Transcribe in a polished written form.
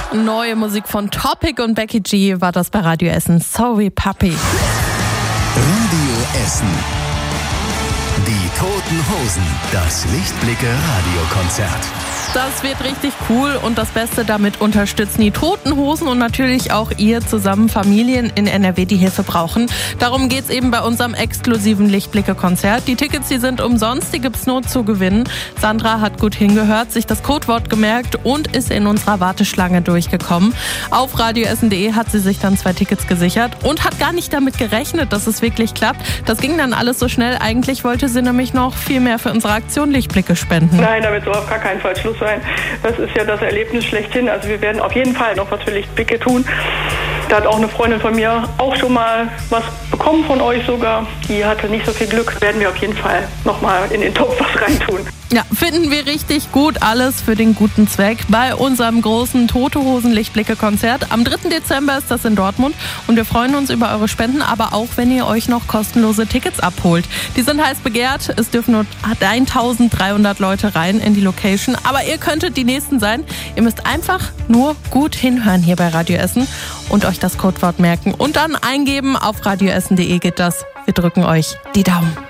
Neue Musik von Topic und Becky G war das bei Radio Essen. Sorry Puppy. Radio Essen. Die Toten Hosen. Das Lichtblicke-Radiokonzert. Das wird richtig cool und das Beste, damit unterstützen die Toten Hosen und natürlich auch ihr zusammen Familien in NRW, die Hilfe brauchen. Darum geht's eben bei unserem exklusiven Lichtblicke-Konzert. Die Tickets, die sind umsonst, die gibt's nur zu gewinnen. Sandra hat gut hingehört, sich das Codewort gemerkt und ist in unserer Warteschlange durchgekommen. Auf radioessen.de hat sie sich dann 2 Tickets gesichert und hat gar nicht damit gerechnet, dass es wirklich klappt. Das ging dann alles so schnell. Eigentlich wollte sie nämlich noch viel mehr für unsere Aktion Lichtblicke spenden. Nein, damit soll auf gar keinen Fall Schluss sein. Das ist ja das Erlebnis schlechthin. Also wir werden auf jeden Fall noch was für Lichtblicke tun. Da hat auch eine Freundin von mir auch schon mal was bekommen von euch sogar. Die hatte nicht so viel Glück. Werden wir auf jeden Fall nochmal in den Topf was reintun. Ja, finden wir richtig gut. Alles für den guten Zweck bei unserem großen Tote Hosen Lichtblicke-Konzert. Am 3. Dezember ist das in Dortmund und wir freuen uns über eure Spenden, aber auch, wenn ihr euch noch kostenlose Tickets abholt. Die sind heiß begehrt. Es dürfen nur 1300 Leute rein in die Location, aber ihr könntet die Nächsten sein. Ihr müsst einfach nur gut hinhören hier bei Radio Essen und euch das Codewort merken und dann eingeben. Auf radioessen.de geht das. Wir drücken euch die Daumen.